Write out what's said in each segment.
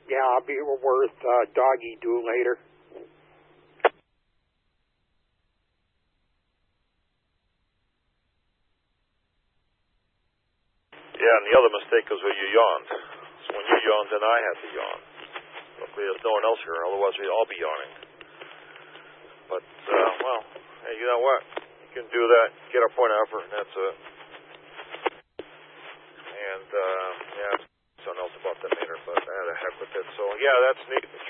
Yeah, I'll be worth doggy do later. Yeah, and the other mistake was when you yawned. So when you yawned, then I had to yawn. Luckily, there's no one else here, otherwise we'd all be yawning. But, well, hey, you know what? You can do that, get our point of effort, and that's it. And, yeah, something else about the meter, but I had a heck with it. So, yeah, that's neat that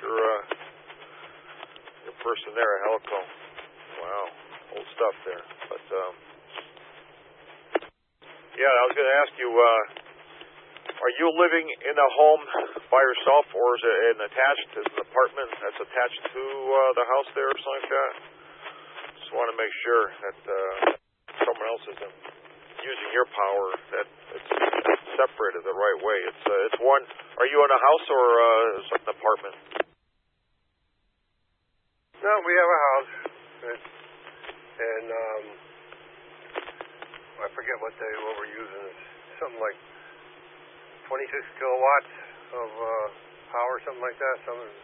your person there, Helico. Wow, old stuff there. But, yeah, I was going to ask you, are you living in a home by yourself, or is it attached? Is an apartment that's attached to the house there or something like that? Just want to make sure that someone else isn't using your power, that it's separated the right way. It's one. Are you in a house or is it an apartment? No, we have a house, and I forget what we're using. It's something like 26 kilowatts of power, something like that.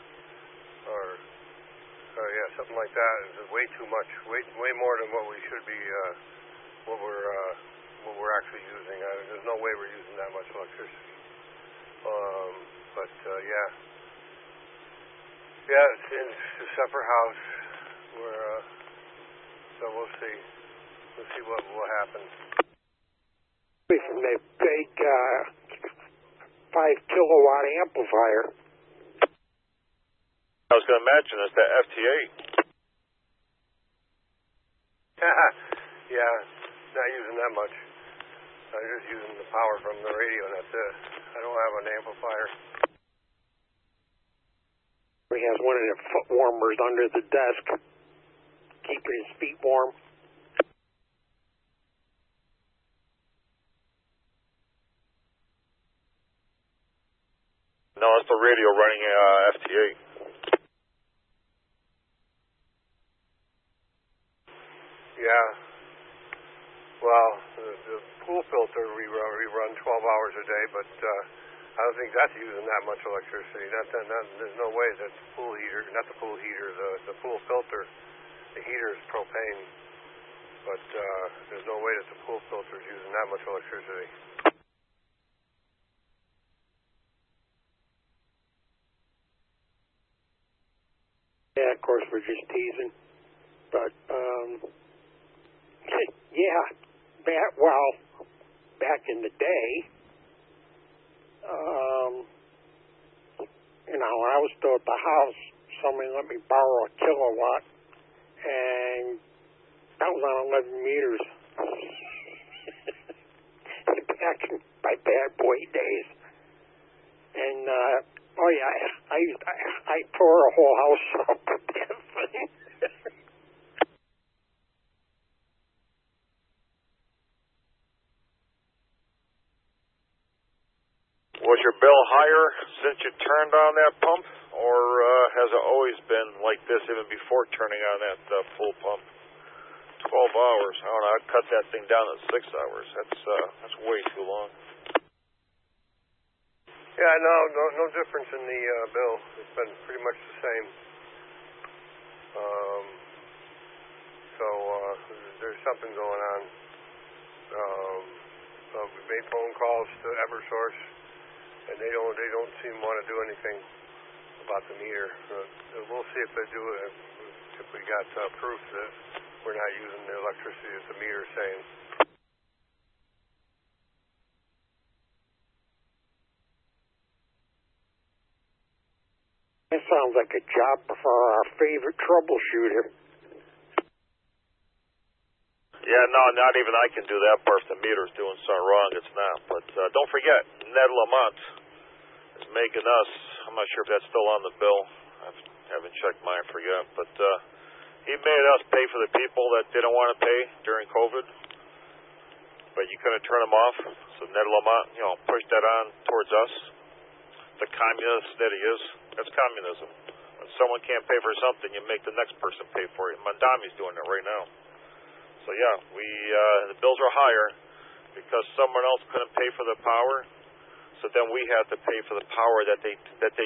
Something like that. It's way too much, way more than what we should be, what we're actually using. There's no way we're using that much electricity. It's a separate house. So we'll see. We'll see what will happen. From the big 5 kilowatt amplifier. I was going to mention it's the FT8. Yeah, not using that much. I'm just using the power from the radio, and that's it. I don't have an amplifier. He has one of the foot warmers under the desk, keeping his feet warm. No, it's the radio running FT8. Yeah. Well, the pool filter we run 12 hours a day, but I don't think that's using that much electricity. There's no way that the pool heater, not the pool heater, the pool filter, the heater is propane, but there's no way that the pool filter is using that much electricity. Yeah, of course, we're just teasing. But, yeah, back in the day, when I was still at the house, somebody let me borrow a kilowatt, and that was on 11 meters. Back in my bad boy days. And, oh yeah, I tore a whole house up with that thing. Was your bill higher since you turned on that pump, or has it always been like this even before turning on that full pump? 12 hours. I don't know. I'd cut that thing down to 6 hours. That's way too long. Yeah, no difference in the bill. It's been pretty much the same. There's something going on. We made phone calls to Eversource, and they don't seem to want to do anything about the meter. We'll see if they do it. If we got proof that we're not using the electricity that the meter is saying. That sounds like a job for our favorite troubleshooter. Yeah, no, not even I can do that part. If the meter's doing something wrong, it's not. But don't forget, Ned Lamont is making us, I'm not sure if that's still on the bill. I haven't checked mine, I forget. But he made us pay for the people that didn't want to pay during COVID. But you couldn't turn them off. So Ned Lamont, pushed that on towards us. The communist that he is. That's communism. When someone can't pay for something, you make the next person pay for it. Mondami's doing it right now. So yeah, the bills are higher because someone else couldn't pay for the power. So then we had to pay for the power that they